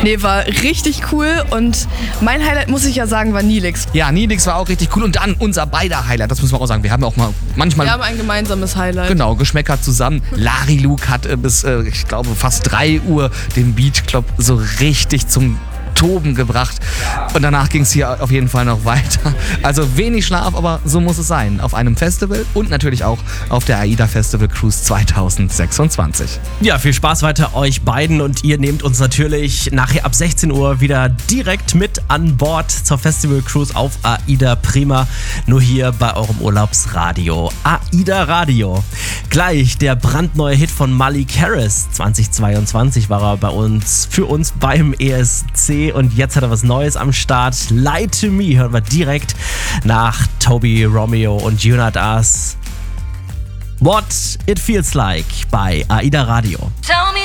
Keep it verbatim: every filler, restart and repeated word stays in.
Nee, war richtig cool und mein Highlight, muss ich ja sagen, war Nilix. Ja, Nilix war auch richtig cool und dann unser beider Highlight, das müssen wir auch sagen. Wir haben auch mal manchmal... Wir haben ein gemeinsames Highlight. Genau, Geschmäcker zusammen. Larry Luke hat äh, bis, äh, ich glaube, fast drei Uhr den Beach Club so richtig zum Toben gebracht. Und danach ging es hier auf jeden Fall noch weiter. Also wenig Schlaf, aber so muss es sein. Auf einem Festival und natürlich auch auf der AIDA Festival Cruise zwanzig sechsundzwanzig. Ja, viel Spaß weiter euch beiden und ihr nehmt uns natürlich nachher ab sechzehn Uhr wieder direkt mit an Bord zur Festival Cruise auf AIDA Prima. Nur hier bei eurem Urlaubsradio. AIDA Radio. Gleich der brandneue Hit von Malik Harris. zweitausendzweiundzwanzig war er bei uns, für uns beim E S C. Und jetzt hat er was Neues am Start. Lie to Me hören wir direkt nach Toby Romeo und Junad As. What It Feels Like bei AIDA Radio. Tell me